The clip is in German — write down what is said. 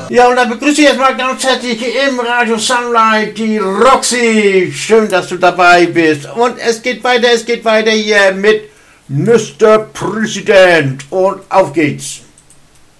Ja, und dann begrüße ich erstmal ganz herzlich im Radio Sunlight die Roxy. Schön, dass du dabei bist. Und es geht weiter hier mit Mr. President. Und auf geht's.